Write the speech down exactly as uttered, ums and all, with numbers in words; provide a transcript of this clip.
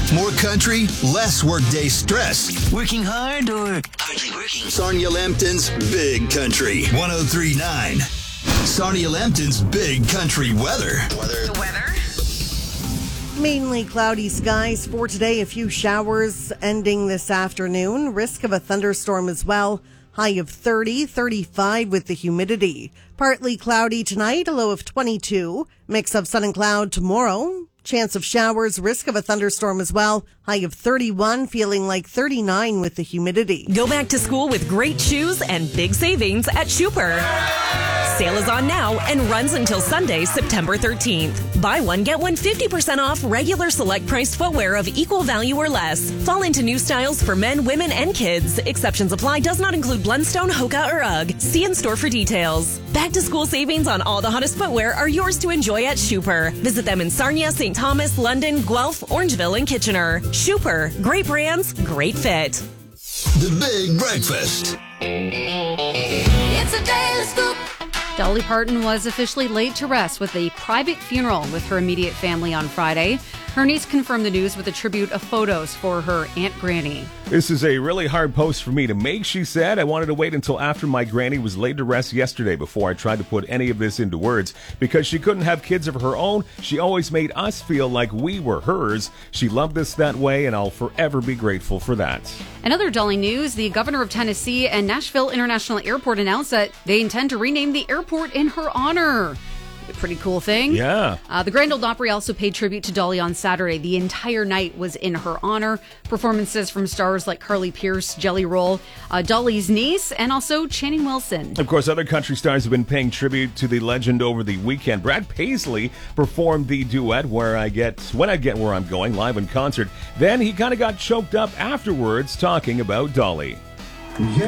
More country, less workday stress. Working hard or hardly working? Sarnia Lambton's Big Country. one oh three point nine. Sarnia Lambton's Big Country weather. Weather. The weather? Mainly cloudy skies for today. A few showers ending this afternoon. Risk of a thunderstorm as well. High of thirty, thirty-five with the humidity. Partly cloudy tonight, a low of twenty-two. Mix of sun and cloud tomorrow. Chance of showers, risk of a thunderstorm as well. High of thirty-one, feeling like thirty-nine with the humidity. Go back to school with great shoes and big savings at Schuper. Sale is on now and runs until Sunday, September thirteenth. Buy one, get one fifty percent off regular select priced footwear of equal value or less. Fall into new styles for men, women, and kids. Exceptions apply. Does not include Blundstone, Hoka, or UGG. See in store for details. Back to school savings on all the hottest footwear are yours to enjoy at Schuper. Visit them in Sarnia, Saint Thomas, London, Guelph, Orangeville, and Kitchener. Schuper. Great brands, great fit. The Big Breakfast. It's a daily scoop. Dolly Parton was officially laid to rest with a private funeral with her immediate family on Friday. Her niece confirmed the news with a tribute of photos for her Aunt Granny. This is a really hard post for me to make, she said. I wanted to wait until after my granny was laid to rest yesterday before I tried to put any of this into words. Because she couldn't have kids of her own, she always made us feel like we were hers. She loved us that way, and I'll forever be grateful for that. In other Dolly news, the governor of Tennessee and Nashville International Airport announced that they intend to rename the airport in her honor. A pretty cool thing. Yeah. Uh, the Grand Ole Opry also paid tribute to Dolly on Saturday. The entire night was in her honor. Performances from stars like Carly Pearce, Jelly Roll, uh, Dolly's niece, and also Channing Wilson. Of course, other country stars have been paying tribute to the legend over the weekend. Brad Paisley performed the duet Where I Get When I Get Where I'm Going live in concert. Then he kind of got choked up afterwards talking about Dolly. Yeah.